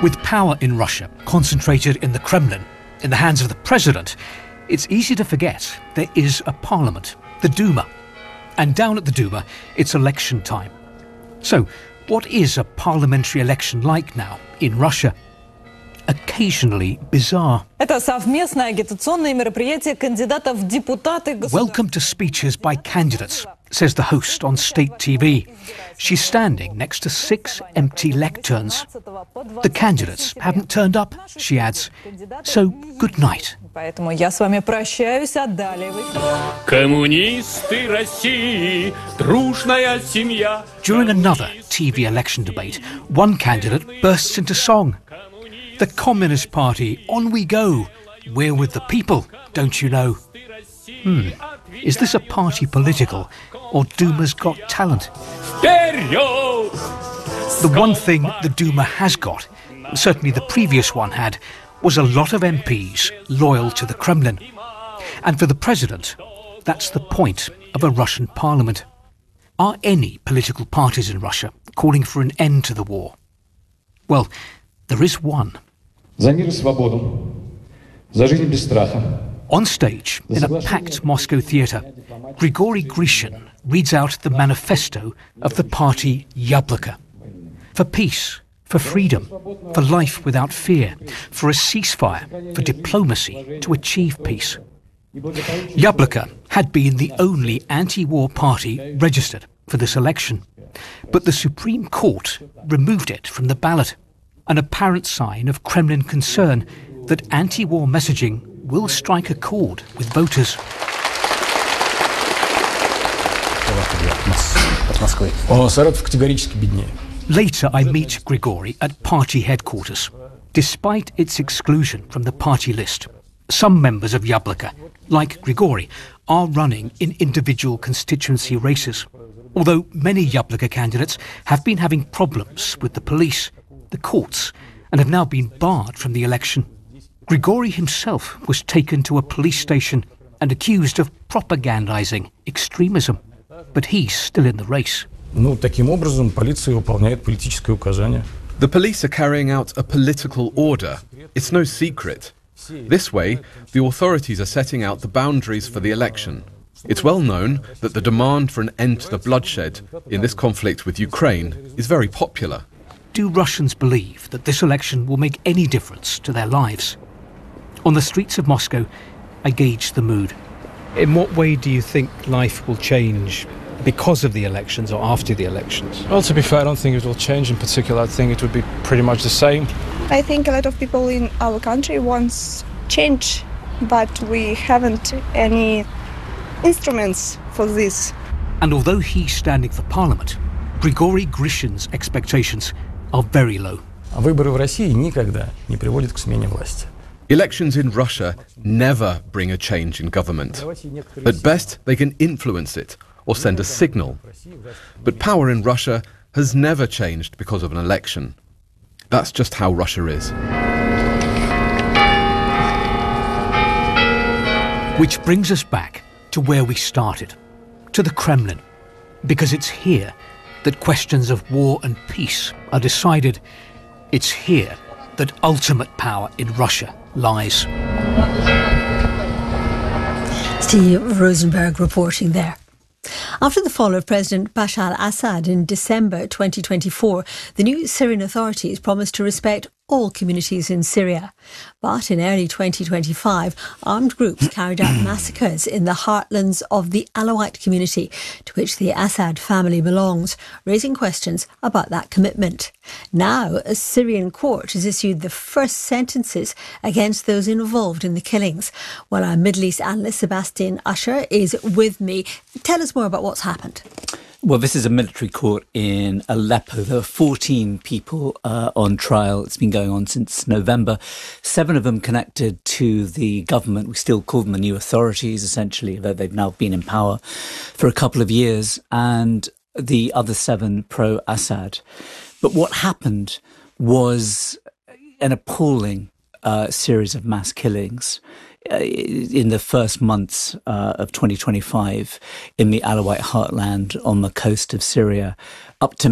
With power in Russia concentrated in the Kremlin, in the hands of the president, it's easy to forget there is a parliament, the Duma. And down at the Duma, it's election time. So, what is a parliamentary election like now in Russia? Occasionally bizarre. Welcome to speeches by candidates, says the host on state TV. She's standing next to 6 empty lecterns. The candidates haven't turned up, she adds. So, good night. During another TV election debate, one candidate bursts into song. The Communist Party, on we go. We're with the people, don't you know? Is this a party political, or Duma's got talent? The one thing the Duma has got, certainly the previous one had, was a lot of MPs loyal to the Kremlin. And for the president, that's the point of a Russian parliament. Are any political parties in Russia calling for an end to the war? Well, there is one. On stage, in a packed Moscow theatre, Grigory Grishin reads out the manifesto of the party Yabloko. For peace, for freedom, for life without fear, for a ceasefire, for diplomacy to achieve peace. Yabloko had been the only anti-war party registered for this election, but the Supreme Court removed it from the ballot, an apparent sign of Kremlin concern that anti-war messaging will strike a chord with voters. Later I meet Grigory at party headquarters. Despite its exclusion from the party list, some members of Yabloko, like Grigory, are running in individual constituency races. Although many Yabloko candidates have been having problems with the police, the courts, and have now been barred from the election. Grigory himself was taken to a police station and accused of propagandizing extremism. But he's still in the race. The police are carrying out a political order. It's no secret. This way, the authorities are setting out the boundaries for the election. It's well known that the demand for an end to the bloodshed in this conflict with Ukraine is very popular. Do Russians believe that this election will make any difference to their lives? On the streets of Moscow, I gauge the mood. In what way do you think life will change because of the elections or after the elections? Well, to be fair, I don't think it will change in particular. I think it would be pretty much the same. I think a lot of people in our country want change, but we haven't any instruments for this. And although he's standing for parliament, Grigory Grishin's expectations are very low. Elections in Russia never bring a change in government. At best, they can influence it or send a signal. But power in Russia has never changed because of an election. That's just how Russia is. Which brings us back to where we started, to the Kremlin, because it's here that questions of war and peace are decided. It's here that ultimate power in Russia lies. Steve Rosenberg reporting there. After the fall of President Bashar al-Assad in December 2024, the new Syrian authorities promised to respect all communities in Syria. But in early 2025, armed groups carried out massacres in the heartlands of the Alawite community, to which the Assad family belongs, raising questions about that commitment. Now, a Syrian court has issued the first sentences against those involved in the killings. Well, our Middle East analyst Sebastian Usher is with me. Tell us more about what's happened. Well, this is a military court in Aleppo. There are 14 people on trial. It's been going on since November. 7 of them connected to the government. We still call them the new authorities, essentially, though they've now been in power for a couple of years. And the other 7 pro-Assad. But what happened was an appalling series of mass killings in the first months of 2025 in the Alawite heartland on the coast of Syria. Up to